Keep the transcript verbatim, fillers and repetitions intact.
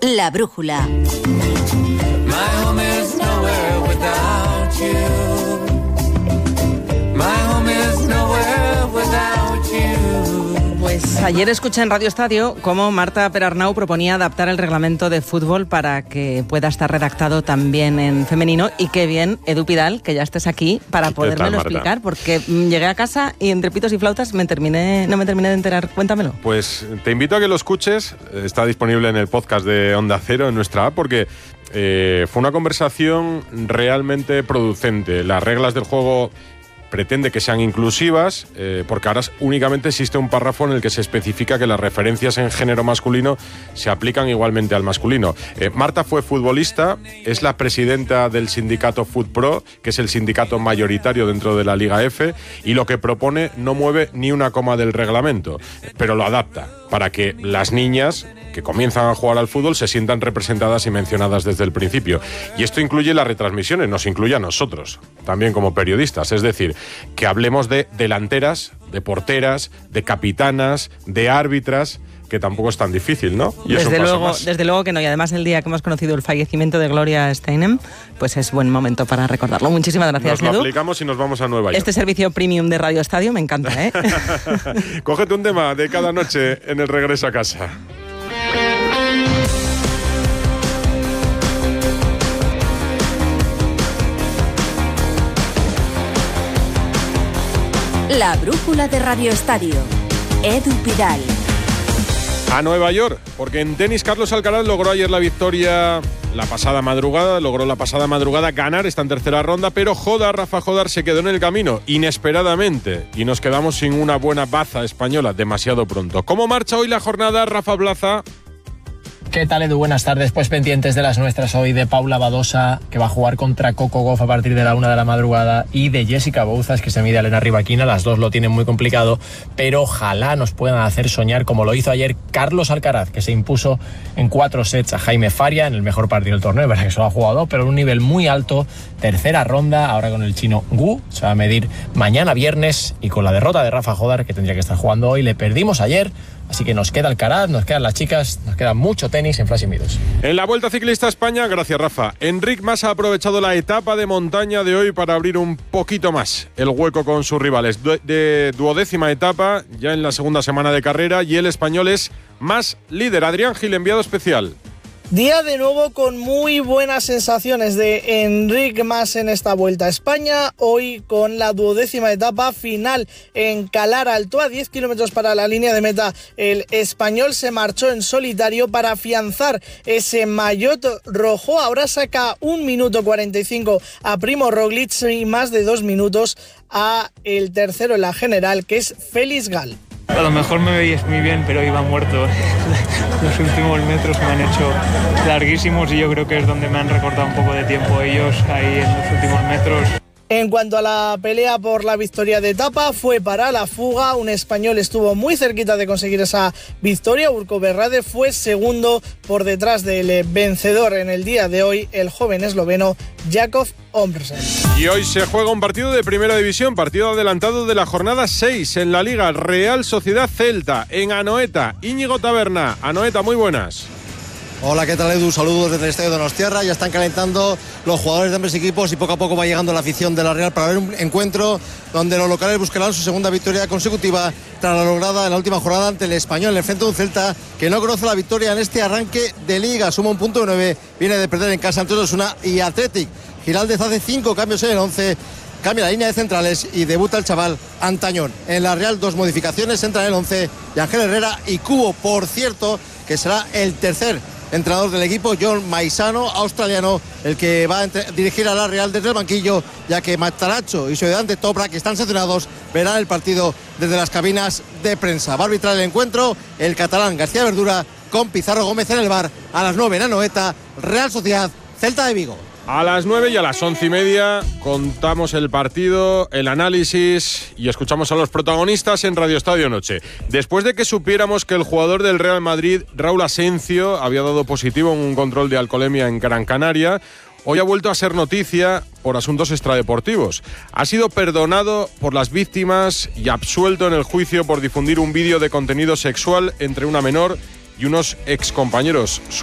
La brújula. My home is nowhere without you. My home is nowhere without you. Pues ayer escuché en Radio Estadio cómo Marta Perarnau proponía adaptar el reglamento de fútbol para que pueda estar redactado también en femenino, y qué bien, Edu Pidal, que ya estés aquí para podérmelo explicar, porque llegué a casa y entre pitos y flautas me terminé, no me terminé de enterar. Cuéntamelo. Pues te invito a que lo escuches, está disponible en el podcast de Onda Cero, en nuestra app, porque eh, fue una conversación realmente producente. Las reglas del juego pretende que sean inclusivas, eh, porque ahora únicamente existe un párrafo en el que se especifica que las referencias en género masculino se aplican igualmente al masculino. Eh, Marta fue futbolista, es la presidenta del sindicato FutPro, que es el sindicato mayoritario dentro de la Liga F, y lo que propone no mueve ni una coma del reglamento, pero lo adapta para que las niñas que comienzan a jugar al fútbol se sientan representadas y mencionadas desde el principio. Y esto incluye las retransmisiones, nos incluye a nosotros, también como periodistas. Es decir, que hablemos de delanteras, de porteras, de capitanas, de árbitras, que tampoco es tan difícil, ¿no? Y desde, eso luego, más. desde luego que no, y además el día que hemos conocido el fallecimiento de Gloria Steinem, pues es buen momento para recordarlo. Muchísimas gracias, Nos lo Edu. aplicamos y nos vamos a Nueva York. Este servicio premium de Radio Estadio me encanta, ¿eh? Cógete un tema de cada noche en el regreso a casa. La brújula de Radio Estadio. Edu Pidal. A Nueva York, porque en tenis Carlos Alcaraz logró ayer la victoria la pasada madrugada, logró la pasada madrugada ganar esta en tercera ronda, pero Jodar, Rafa Jodar, se quedó en el camino, inesperadamente, y nos quedamos sin una buena baza española demasiado pronto. ¿Cómo marcha hoy la jornada, Rafa Blaza? ¿Qué tal, Edu? Buenas tardes. Pues pendientes de las nuestras hoy, de Paula Badosa, que va a jugar contra Coco Gauff a partir de la una de la madrugada, y de Jessica Bouzas, que se mide a Elena Rybakina. Las dos lo tienen muy complicado, pero ojalá nos puedan hacer soñar como lo hizo ayer Carlos Alcaraz, que se impuso en cuatro sets a Jaime Faria en el mejor partido del torneo. Es verdad que solo ha jugado dos, pero en un nivel muy alto. Tercera ronda, ahora con el chino Gu. Se va a medir mañana viernes, y con la derrota de Rafa Jodar, que tendría que estar jugando hoy, le perdimos ayer. Así que nos queda Alcaraz, nos quedan las chicas, nos queda mucho tenis en Flash y Midos. En la Vuelta Ciclista a España, gracias Rafa, Enric Mas ha aprovechado la etapa de montaña de hoy para abrir un poquito más el hueco con sus rivales. Du- de duodécima etapa, ya en la segunda semana de carrera, y el español es más líder. Adrián Gil, enviado especial. Día de nuevo con muy buenas sensaciones de Enric Mas en esta Vuelta a España, hoy con la duodécima etapa final en Calar Alto, a diez kilómetros para la línea de meta. El español se marchó en solitario para afianzar ese maillot rojo. Ahora saca un minuto cuarenta y cinco a Primo Roglic y más de dos minutos a el tercero en la general, que es Félix Gal. A lo mejor me veíais muy bien, pero iba muerto. Los últimos metros me han hecho larguísimos, y yo creo que es donde me han recortado un poco de tiempo ellos, ahí en los últimos metros. En cuanto a la pelea por la victoria de etapa, fue para la fuga. Un español estuvo muy cerquita de conseguir esa victoria. Urco Berrade fue segundo por detrás del vencedor en el día de hoy, el joven esloveno Jakov Omrsen. Y hoy se juega un partido de Primera División, partido adelantado de la jornada seis en la Liga. Real Sociedad Celta en Anoeta. Íñigo Taberna. Anoeta, muy buenas. Hola, ¿qué tal, Edu? Saludos desde el estadio Donostiarra. Ya están calentando los jugadores de ambos equipos y poco a poco va llegando la afición de la Real para ver un encuentro donde los locales buscarán su segunda victoria consecutiva tras la lograda en la última jornada ante el Español en el frente de un Celta que no conoce la victoria en este arranque de Liga. Suma un punto de nueve, viene de perder en casa ante Osasuna y Athletic. Giraldez hace cinco cambios en el once. Cambia la línea de centrales y debuta el chaval Antañón. En la Real, dos modificaciones, entra en el once y Ángel Herrera y Cubo, por cierto, que será el tercer entrenador del equipo, John Maisano, australiano, el que va a entre- dirigir a la Real desde el banquillo, ya que Mataracho y su ayudante Toprak, que están sancionados, verán el partido desde las cabinas de prensa. Va a arbitrar el encuentro el catalán García Verdura con Pizarro Gómez en el bar a las nueve en Anoeta. Real Sociedad, Celta de Vigo. A las nueve y a las once y media contamos el partido, el análisis y escuchamos a los protagonistas en Radio Estadio Noche. Después de que supiéramos que el jugador del Real Madrid, Raúl Asencio, había dado positivo en un control de alcoholemia en Gran Canaria, hoy ha vuelto a ser noticia por asuntos extradeportivos. Ha sido perdonado por las víctimas y absuelto en el juicio por difundir un vídeo de contenido sexual entre una menor y unos excompañeros